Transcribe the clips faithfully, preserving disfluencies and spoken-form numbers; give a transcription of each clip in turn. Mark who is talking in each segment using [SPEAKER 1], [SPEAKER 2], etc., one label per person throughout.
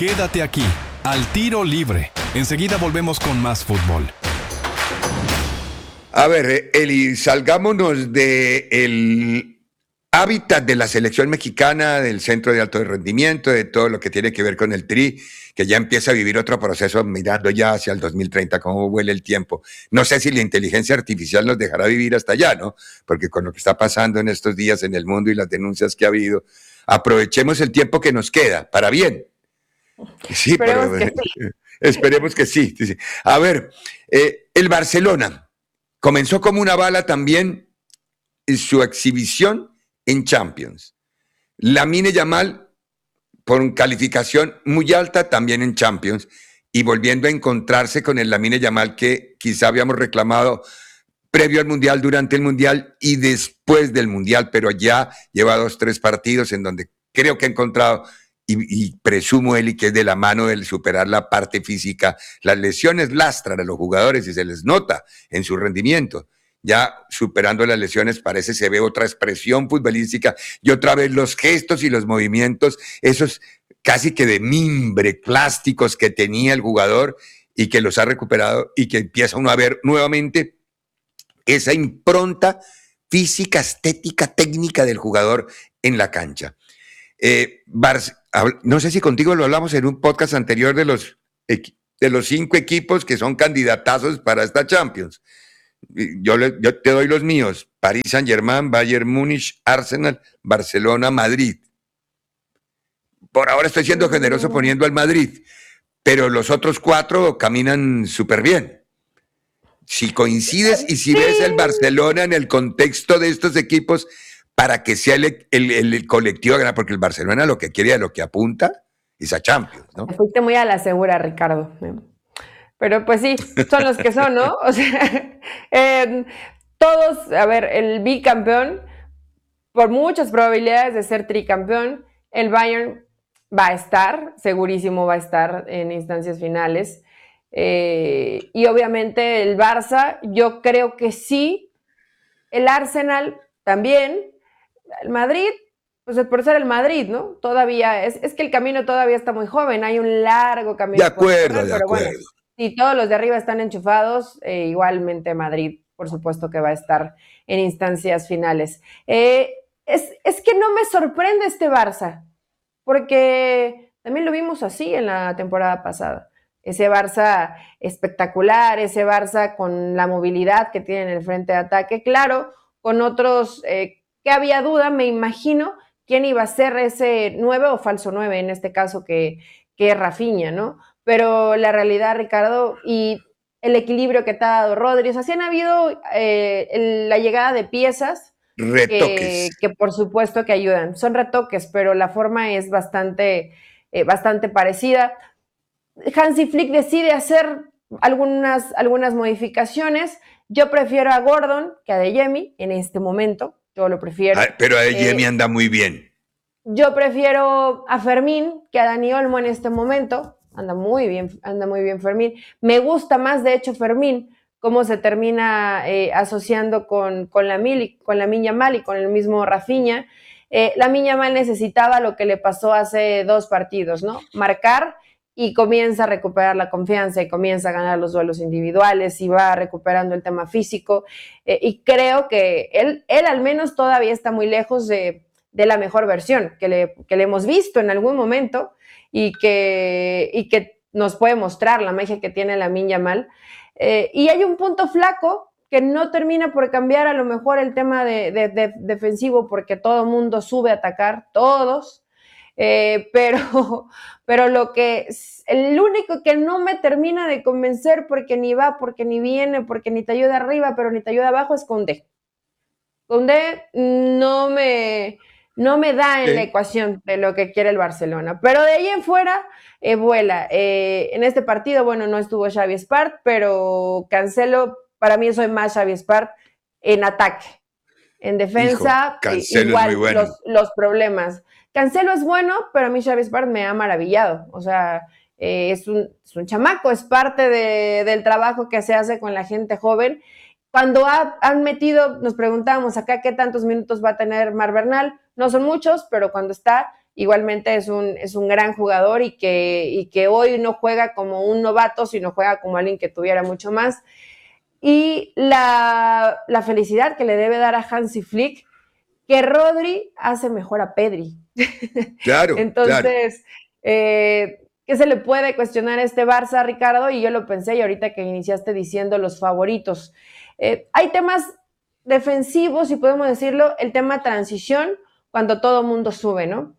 [SPEAKER 1] Quédate aquí, al tiro libre. Enseguida volvemos con más fútbol.
[SPEAKER 2] A ver, Eli, salgámonos del hábitat de la selección mexicana, del centro de alto rendimiento, de todo lo que tiene que ver con el Tri, que ya empieza a vivir otro proceso mirando ya hacia el dos mil treinta, cómo vuela el tiempo. No sé si la inteligencia artificial nos dejará vivir hasta allá, ¿no? Porque con lo que está pasando en estos días en el mundo y las denuncias que ha habido, aprovechemos el tiempo que nos queda, para bien. Sí,
[SPEAKER 3] esperemos
[SPEAKER 2] pero
[SPEAKER 3] que sí.
[SPEAKER 2] esperemos que sí, sí. A ver, eh, el Barcelona comenzó como una bala también en su exhibición en Champions. Lamine Yamal, por calificación muy alta, también en Champions, y volviendo a encontrarse con el Lamine Yamal que quizá habíamos reclamado previo al Mundial, durante el Mundial y después del Mundial, pero ya lleva dos, tres partidos en donde creo que ha encontrado, y, y presumo, Eli, que es de la mano del superar la parte física. Las lesiones lastran a los jugadores y se les nota en su rendimiento. Ya superando las lesiones parece se ve otra expresión futbolística y otra vez los gestos y los movimientos, esos casi que de mimbre, plásticos que tenía el jugador y que los ha recuperado y que empieza uno a ver nuevamente esa impronta física, estética, técnica del jugador en la cancha. Eh, Bar- no sé si contigo lo hablamos en un podcast anterior de los, de los cinco equipos que son candidatazos para esta Champions. Yo, le, yo te doy los míos: París Saint-Germain, Bayern Múnich, Arsenal, Barcelona, Madrid. Por ahora estoy siendo generoso poniendo al Madrid, pero los otros cuatro caminan súper bien. Si coincides y si ves el Barcelona en el contexto de estos equipos, para que sea el, el, el colectivo a ganar, porque el Barcelona lo que quiere y a lo que apunta es a Champions, ¿no?
[SPEAKER 3] Te fuiste muy a la segura, Ricardo. Pero pues sí, son los que son, ¿no? O sea, eh, todos, a ver, el bicampeón, por muchas probabilidades de ser tricampeón, el Bayern va a estar, segurísimo va a estar en instancias finales. Eh, y obviamente el Barça, yo creo que sí. El Arsenal también. El Madrid, pues por ser el Madrid, ¿no? Todavía, es, es que el camino todavía está muy joven, hay un largo camino.
[SPEAKER 2] De acuerdo,
[SPEAKER 3] correr,
[SPEAKER 2] de
[SPEAKER 3] pero
[SPEAKER 2] acuerdo.
[SPEAKER 3] Bueno, si todos los de arriba están enchufados, eh, igualmente Madrid, por supuesto que va a estar en instancias finales. Eh, es, es que no me sorprende este Barça, porque también lo vimos así en la temporada pasada. Ese Barça espectacular, ese Barça con la movilidad que tiene en el frente de ataque, claro, con otros, eh, que había duda, me imagino, quién iba a ser ese nueve o falso nueve, en este caso que, que es Rafinha, ¿no? Pero la realidad, Ricardo, y el equilibrio que te ha dado Rodri, o sea, sí han habido eh, el, la llegada de piezas que, que por supuesto que ayudan. Son retoques, pero la forma es bastante, eh, bastante parecida. Hansi Flick decide hacer algunas, algunas modificaciones. Yo prefiero a Gordon que a Adeyemi en este momento. Yo lo prefiero.
[SPEAKER 2] Ah, pero Adeyemi eh, anda muy bien.
[SPEAKER 3] Yo prefiero a Fermín que a Dani Olmo en este momento. Anda muy bien, anda muy bien Fermín. Me gusta más, de hecho, Fermín, cómo se termina eh, asociando con, con la Mil, con la Lamine Yamal y con el mismo Rafinha. Eh, la Lamine Yamal necesitaba lo que le pasó hace dos partidos, ¿no? Marcar, y comienza a recuperar la confianza y comienza a ganar los duelos individuales y va recuperando el tema físico. Eh, y creo que él, él al menos todavía está muy lejos de, de la mejor versión que le, que le hemos visto en algún momento y que, y que nos puede mostrar la magia que tiene Lamine Yamal. Eh, y hay un punto flaco que no termina por cambiar a lo mejor el tema de, de, de defensivo, porque todo el mundo sube a atacar, todos. Eh, pero, pero lo que el único que no me termina de convencer, porque ni va, porque ni viene, porque ni te ayuda arriba, pero ni te ayuda abajo, es Koundé. Koundé no me, no me da en sí. la ecuación de lo que quiere el Barcelona, pero de ahí en fuera eh, vuela. Eh, en este partido, bueno, no estuvo Xavi Espart, pero Cancelo, para mí soy más Xavi Espart en ataque. En defensa,
[SPEAKER 2] Hijo,
[SPEAKER 3] eh, igual bueno. los, los problemas. Cancelo es bueno, pero a mí Xavi Espart me ha maravillado. O sea, eh, es, un, es un chamaco, es parte de, del trabajo que se hace con la gente joven. Cuando ha, han metido, nos preguntábamos acá qué tantos minutos va a tener Mar Bernal. No son muchos, pero cuando está, igualmente es un, es un gran jugador y que, y que hoy no juega como un novato, sino juega como alguien que tuviera mucho más. Y la, la felicidad que le debe dar a Hansi Flick, que Rodri hace mejor a Pedri.
[SPEAKER 2] Claro,
[SPEAKER 3] Entonces,
[SPEAKER 2] claro.
[SPEAKER 3] eh, ¿qué se le puede cuestionar a este Barça, Ricardo? Y yo lo pensé, y ahorita que iniciaste diciendo los favoritos. Eh, hay temas defensivos, si podemos decirlo, el tema transición, cuando todo mundo sube, ¿no?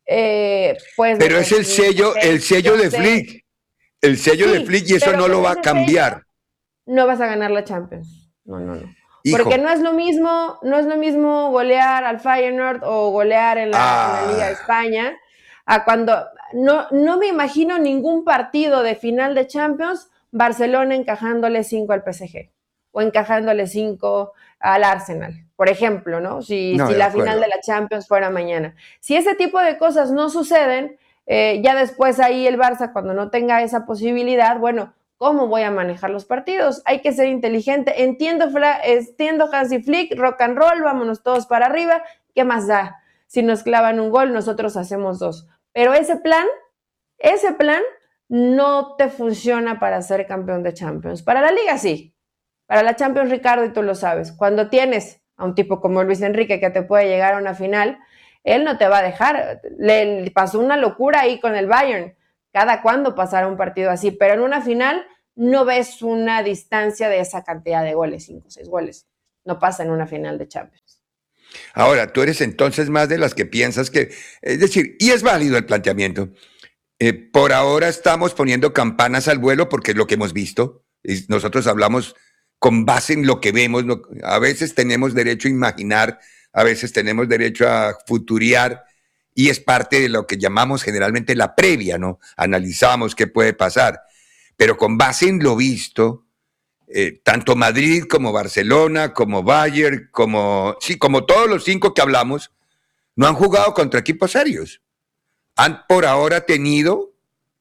[SPEAKER 3] Eh, pues
[SPEAKER 2] Pero es el sello, el sello de Flick. El sello
[SPEAKER 3] sí,
[SPEAKER 2] de Flick y eso
[SPEAKER 3] pero
[SPEAKER 2] no
[SPEAKER 3] con
[SPEAKER 2] lo va a
[SPEAKER 3] ese sello
[SPEAKER 2] cambiar.
[SPEAKER 3] no vas a ganar la Champions. No, no, no. Porque
[SPEAKER 2] Hijo.
[SPEAKER 3] no es lo mismo, no es lo mismo golear al Feyenoord o golear en la, en la Liga de
[SPEAKER 2] Ah,
[SPEAKER 3] España a cuando no, no me imagino ningún partido de final de Champions Barcelona encajándole cinco al P S G o encajándole cinco al Arsenal, por ejemplo, ¿no? Si,
[SPEAKER 2] no,
[SPEAKER 3] si
[SPEAKER 2] de
[SPEAKER 3] la final
[SPEAKER 2] acuerdo.
[SPEAKER 3] de la Champions fuera mañana. Si ese tipo de cosas no suceden, eh, ya después ahí el Barça, cuando no tenga esa posibilidad, bueno, ¿cómo voy a manejar los partidos? Hay que ser inteligente. Entiendo, entiendo Hansi Flick, rock and roll, vámonos todos para arriba. ¿Qué más da? Si nos clavan un gol, nosotros hacemos dos. Pero ese plan, ese plan no te funciona para ser campeón de Champions. Para la Liga sí. Para la Champions, Ricardo, y tú lo sabes, cuando tienes a un tipo como Luis Enrique que te puede llegar a una final, él no te va a dejar. Le, le pasó una locura ahí con el Bayern. Cada cuándo pasará un partido así, pero en una final no ves una distancia de esa cantidad de goles, cinco o seis goles. No pasa en una final de Champions.
[SPEAKER 2] Ahora, tú eres entonces más de las que piensas que, es decir, y es válido el planteamiento. Eh, por ahora estamos poniendo campanas al vuelo porque es lo que hemos visto. Y nosotros hablamos con base en lo que vemos. No, a veces tenemos derecho a imaginar, a veces tenemos derecho a futuriar y es parte de lo que llamamos generalmente la previa, ¿no? Analizamos qué puede pasar. Pero con base en lo visto, eh, tanto Madrid como Barcelona, como Bayern, como, sí, como todos los cinco que hablamos, no han jugado contra equipos serios. Han por ahora tenido,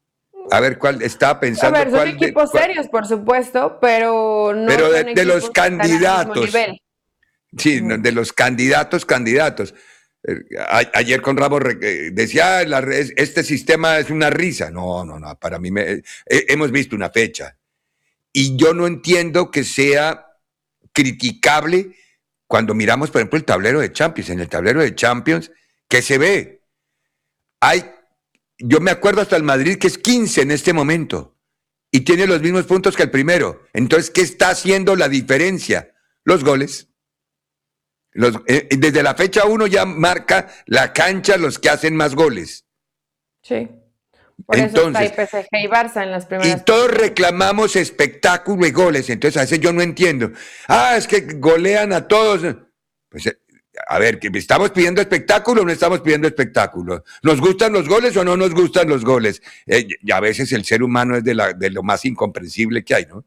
[SPEAKER 2] a ver cuál, estaba
[SPEAKER 3] A
[SPEAKER 2] pensando
[SPEAKER 3] ver, son
[SPEAKER 2] cuál de,
[SPEAKER 3] equipos
[SPEAKER 2] cuál,
[SPEAKER 3] serios, por supuesto, pero no
[SPEAKER 2] pero de,
[SPEAKER 3] son
[SPEAKER 2] de los
[SPEAKER 3] equipos que están al mismo
[SPEAKER 2] candidatos,
[SPEAKER 3] nivel.
[SPEAKER 2] sí,
[SPEAKER 3] Uh-huh.
[SPEAKER 2] de los candidatos, candidatos. Eh, a, ayer con Ramos eh, decía, la, este sistema es una risa. No, no, no, para mí me, eh, hemos visto una fecha. Y yo no entiendo que sea criticable cuando miramos, por ejemplo, el tablero de Champions. En el tablero de Champions, ¿qué se ve? Hay, yo me acuerdo hasta el Madrid que es quince en este momento y tiene los mismos puntos que el primero. Entonces, ¿qué está haciendo la diferencia? Los goles. Los, eh, desde la fecha uno ya marca la cancha los que hacen más goles.
[SPEAKER 3] Sí. Por
[SPEAKER 2] Entonces,
[SPEAKER 3] eso está ahí P S G y Barça en las primeras
[SPEAKER 2] y todos
[SPEAKER 3] posiciones.
[SPEAKER 2] reclamamos espectáculo y goles. Entonces, a veces yo no entiendo. Ah, es que golean a todos. Pues, a ver, ¿que ¿estamos pidiendo espectáculo o no estamos pidiendo espectáculo? ¿Nos gustan los goles o no nos gustan los goles? Eh, y a veces el ser humano es de, la, de lo más incomprensible que hay, ¿no?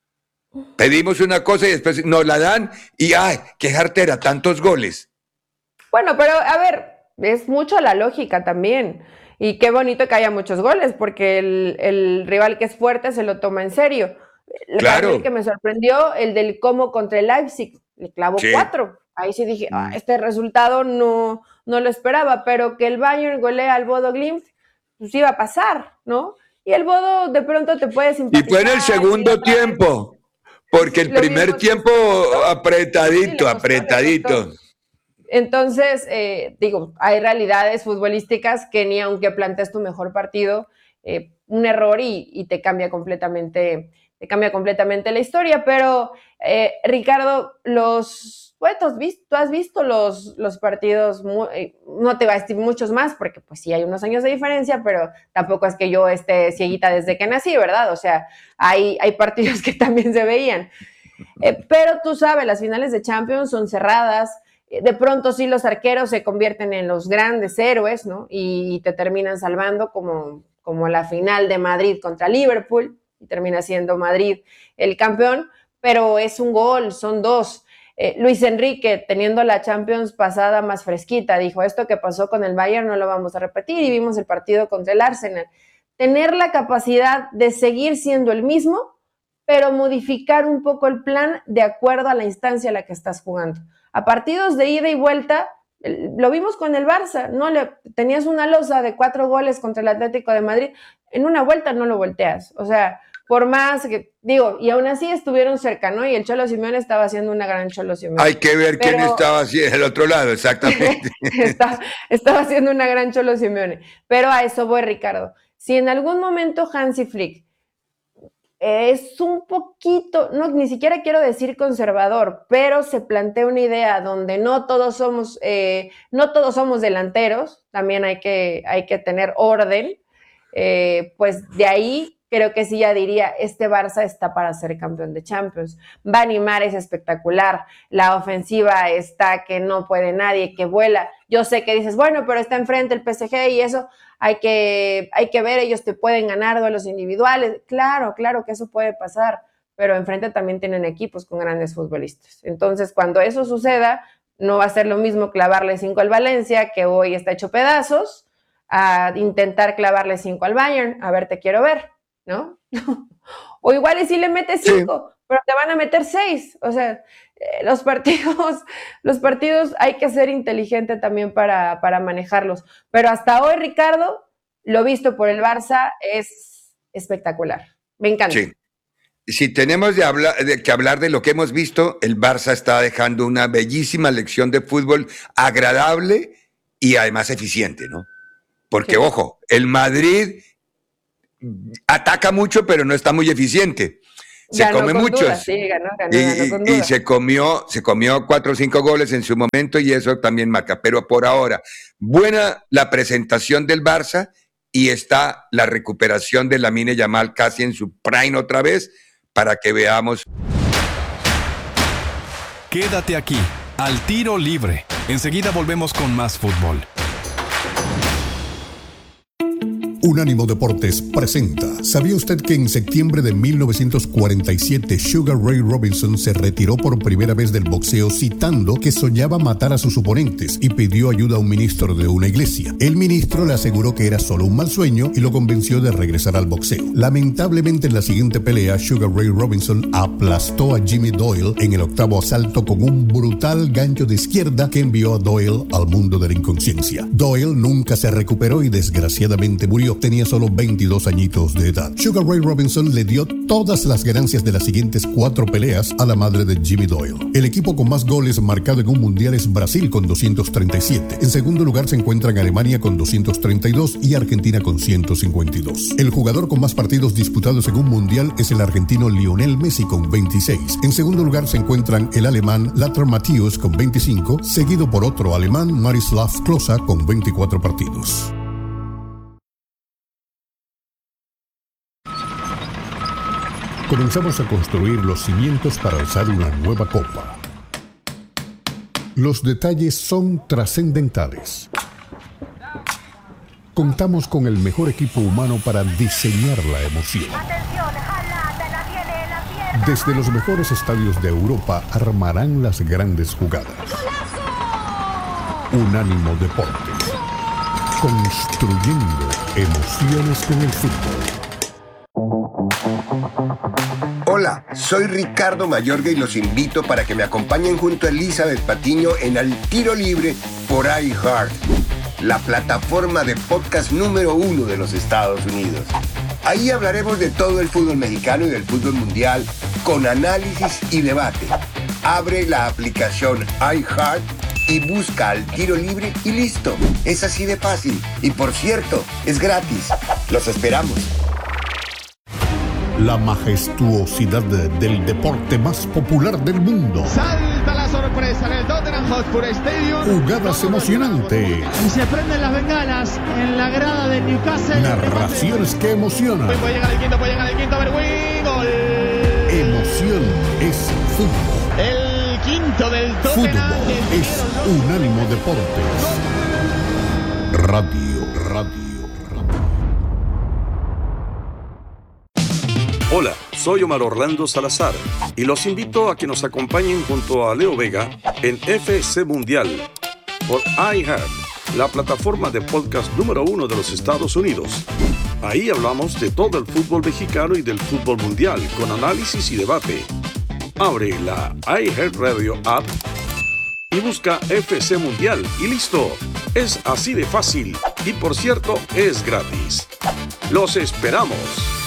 [SPEAKER 2] Pedimos una cosa y después nos la dan y, ¡ay, qué jartera, tantos goles!
[SPEAKER 3] Bueno, pero a ver, es mucho la lógica también. Y qué bonito que haya muchos goles, porque el, el rival que es fuerte se lo toma en serio. El
[SPEAKER 2] Claro.
[SPEAKER 3] partido que me sorprendió, el del Como contra el Leipzig, le clavó
[SPEAKER 2] Sí.
[SPEAKER 3] cuatro. Ahí sí dije,
[SPEAKER 2] Mm.
[SPEAKER 3] ah, este resultado no, no lo esperaba, pero que el Bayern golea al Bodo Glimt, pues iba a pasar, ¿no? Y el Bodo de pronto te puede
[SPEAKER 2] Y
[SPEAKER 3] simpatizar.
[SPEAKER 2] fue en el segundo tiempo, porque el
[SPEAKER 3] Lo
[SPEAKER 2] primer
[SPEAKER 3] vimos,
[SPEAKER 2] tiempo
[SPEAKER 3] costó.
[SPEAKER 2] apretadito,
[SPEAKER 3] Sí, le costó,
[SPEAKER 2] apretadito.
[SPEAKER 3] le costó. Entonces, eh, digo, hay realidades futbolísticas que ni aunque plantees tu mejor partido, eh, un error y, y te cambia completamente, te cambia completamente la historia. Pero, eh, Ricardo, los, bueno, tú has visto, tú has visto los, los partidos, muy, eh, no te voy a decir muchos más, porque pues sí hay unos años de diferencia, pero tampoco es que yo esté cieguita desde que nací, ¿verdad? O sea, hay, hay partidos que también se veían. Eh, pero tú sabes, las finales de Champions son cerradas. De pronto sí los arqueros se convierten en los grandes héroes, ¿no? Y te terminan salvando como, como la final de Madrid contra Liverpool, y termina siendo Madrid el campeón, pero es un gol, son dos. Eh, Luis Enrique, teniendo la Champions pasada más fresquita, dijo, esto que pasó con el Bayern no lo vamos a repetir, y vimos el partido contra el Arsenal. Tener la capacidad de seguir siendo el mismo, pero modificar un poco el plan de acuerdo a la instancia a la que estás jugando. A partidos de ida y vuelta, Lo vimos con el Barça, no le tenías una losa de cuatro goles contra el Atlético de Madrid, en una vuelta no lo volteas, o sea, por más que, digo, y aún así estuvieron cerca, ¿no? Y el Cholo Simeone estaba haciendo una gran Cholo Simeone.
[SPEAKER 2] Hay que ver Pero, quién estaba así del otro lado, exactamente.
[SPEAKER 3] está, estaba haciendo una gran Cholo Simeone, pero a eso voy, Ricardo. Si en algún momento Hansi Flick es un poquito, no, ni siquiera quiero decir conservador, pero se plantea una idea donde no todos somos, eh, no todos somos delanteros, también hay que, hay que tener orden, eh, pues de ahí creo que sí ya diría, este Barça está para ser campeón de Champions. Va a animar, es espectacular, la ofensiva está que no puede nadie, que vuela. Yo sé que dices, bueno, pero está enfrente el P S G y eso hay que, hay que ver, ellos te pueden ganar duelos individuales. Claro, claro que eso puede pasar, pero enfrente también tienen equipos con grandes futbolistas. Entonces, cuando eso suceda, no va a ser lo mismo clavarle cinco al Valencia, que hoy está hecho pedazos, a intentar clavarle cinco al Bayern, a ver, te quiero ver, ¿no? O igual y si le metes cinco, sí, pero te van a meter seis. O sea, eh, los partidos, los partidos hay que ser inteligente también para, para manejarlos. Pero hasta hoy, Ricardo, lo visto por el Barça es espectacular. Me encanta.
[SPEAKER 2] Sí. Si tenemos de hablar, de que hablar de lo que hemos visto, el Barça está dejando una bellísima lección de fútbol agradable y además eficiente, ¿no? Porque, sí, ojo, el Madrid ataca mucho, pero no está muy eficiente. Se ganó come muchos. Duda, sí, ganó, ganó, y, ganó con y, y se comió, se comió cuatro o cinco goles en su momento y eso también marca. Pero por ahora, buena la presentación del Barça y está la recuperación de Lamine Yamal casi en su prime otra vez para que veamos.
[SPEAKER 1] Quédate aquí, al tiro libre. Enseguida volvemos con más fútbol.
[SPEAKER 4] Unánimo Deportes presenta. ¿Sabía usted que en septiembre de mil novecientos cuarenta y siete Sugar Ray Robinson se retiró por primera vez del boxeo citando que soñaba matar a sus oponentes y pidió ayuda a un ministro de una iglesia? El ministro le aseguró que era solo un mal sueño y lo convenció de regresar al boxeo. Lamentablemente en la siguiente pelea Sugar Ray Robinson aplastó a Jimmy Doyle en el octavo asalto con un brutal gancho de izquierda que envió a Doyle al mundo de la inconsciencia. Doyle nunca se recuperó y desgraciadamente murió. Tenía solo veintidós añitos de edad. Sugar Ray Robinson le dio todas las ganancias de las siguientes cuatro peleas a la madre de Jimmy Doyle. El equipo con más goles marcado en un mundial es Brasil con doscientos treinta y siete. En segundo lugar se encuentran Alemania con doscientos treinta y dos y Argentina con ciento cincuenta y dos. El jugador con más partidos disputados en un mundial es el argentino Lionel Messi con veintiséis. En segundo lugar se encuentran el alemán Lothar Matthäus con veinticinco, seguido por otro alemán, Miroslav Klose, con veinticuatro partidos. Comenzamos a construir los cimientos para alzar una nueva copa. Los detalles son trascendentales. Contamos con el mejor equipo humano para diseñar la emoción. Desde los mejores estadios de Europa armarán las grandes jugadas. Unánimo Deportes. Construyendo emociones con el fútbol.
[SPEAKER 5] Hola, soy Ricardo Mayorga y los invito para que me acompañen junto a Elizabeth Patiño en Al Tiro Libre por iHeart, la plataforma de podcast número uno de los Estados Unidos. Ahí hablaremos de todo el fútbol mexicano y del fútbol mundial con análisis y debate. Abre la aplicación iHeart y busca Al Tiro Libre y listo. Es así de fácil. Y por cierto, es gratis. Los esperamos.
[SPEAKER 4] La majestuosidad del deporte más popular del mundo.
[SPEAKER 6] Salta la sorpresa en el Tottenham Hotspur Stadium.
[SPEAKER 4] Jugadas emocionantes.
[SPEAKER 6] Y se prenden las bengalas en la grada de Newcastle.
[SPEAKER 4] Narraciones que emocionan.
[SPEAKER 6] Puede llegar el quinto, puede llegar el quinto, a ver, win, gol.
[SPEAKER 4] Emoción es fútbol.
[SPEAKER 6] El quinto del Tottenham.
[SPEAKER 4] Fútbol es Unánimo Deportes. Radio, radio.
[SPEAKER 7] Hola, soy Omar Orlando Salazar y los invito a que nos acompañen junto a Leo Vega en F C Mundial por iHeart, la plataforma de podcast número uno de los Estados Unidos. Ahí hablamos de todo el fútbol mexicano y del fútbol mundial con análisis y debate. Abre la iHeart Radio app y busca F C Mundial y listo. Es así de fácil y por cierto es gratis. ¡Los esperamos!